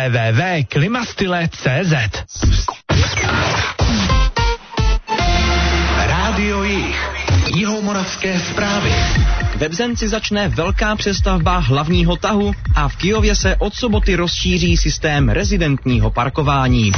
www.klimastyle.cz. Rádio Jih. Jihomoravské zprávy. Ve Bzenci začne velká přestavba hlavního tahu a v Kyjově se od soboty rozšíří systém rezidentního parkování.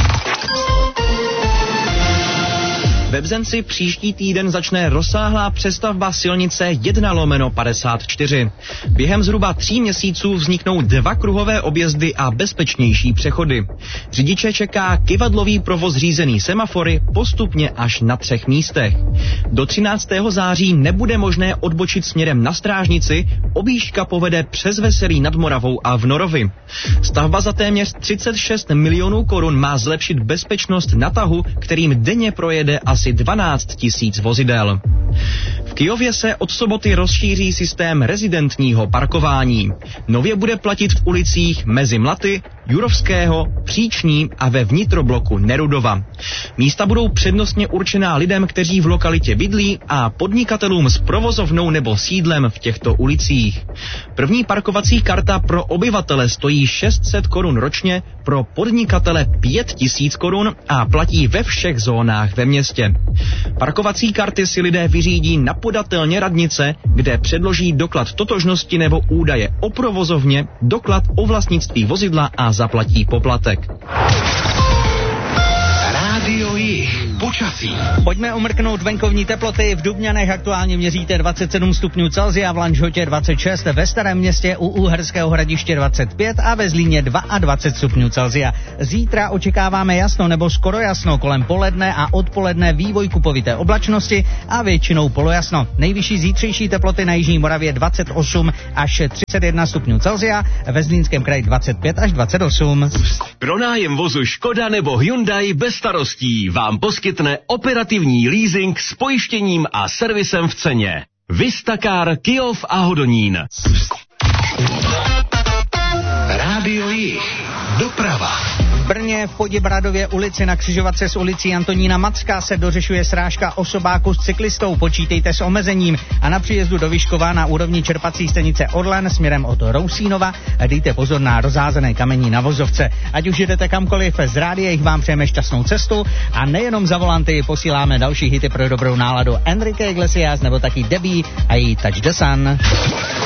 Ve Bzenci příští týden začne rozsáhlá přestavba silnice 1/54. Během zhruba 3 měsíců vzniknou 2 kruhové objezdy a bezpečnější přechody. Řidiče čeká kyvadlový provoz řízený semafory postupně až na 3 místech. Do 13. září nebude možné odbočit směrem na Strážnici, objížďka povede přes Veselí nad Moravou a v Norovi. Stavba za téměř 36 milionů korun má zlepšit bezpečnost na tahu, kterým denně projede asi 12 000 vozidel. V Kyjově se od soboty rozšíří systém rezidentního parkování. Nově bude platit v ulicích mezi Mlaty, Jurovského, Příční a ve vnitrobloku Nerudova. Místa budou přednostně určená lidem, kteří v lokalitě bydlí, a podnikatelům s provozovnou nebo sídlem v těchto ulicích. První parkovací karta pro obyvatele stojí 600 korun ročně, pro podnikatele 5 000 korun a platí ve všech zónách ve městě. Parkovací karty si lidé vyřídí na podatelně radnice, kde předloží doklad totožnosti nebo údaje o provozovně, doklad o vlastnictví vozidla a zaplatí poplatek. Rádio Jih. Počasí. Pojďme umrknout venkovní teploty. V Dubňanech aktuálně měříte 27 stupňů Celsia, v Lanžhotě 26, ve Starém Městě u Uherského Hradiště 25 a ve Zlíně 22 stupňů Celsia. Zítra očekáváme jasno nebo skoro jasno, kolem poledne a odpoledne vývoj kupovité oblačnosti a většinou polojasno. Nejvyšší zítřejší teploty na jižní Moravě 28 až 31 stupňů Celsia, ve Zlínském kraji 25 až 28. Pronájem vozu Škoda nebo Hyundai bez starostí vám poskytne operativní leasing s pojištěním a servisem v ceně. Vistacar, Kyjov a Hodonín. Rádio Jih. Doprava. V Brně v Poděbradově ulici na křižovatce s ulicí Antonína Macka se dořešuje srážka osobáku s cyklistou. Počítejte s omezením a na příjezdu do Vyškova na úrovni čerpací stanice Orlen směrem od Rousínova dejte pozor na rozházené kamení na vozovce. Ať už jdete kamkoliv, z rádia jich vám přejeme šťastnou cestu a nejenom za volanty posíláme další hity pro dobrou náladu. Enrique Iglesias nebo taky Debbie a její Touch the Sun.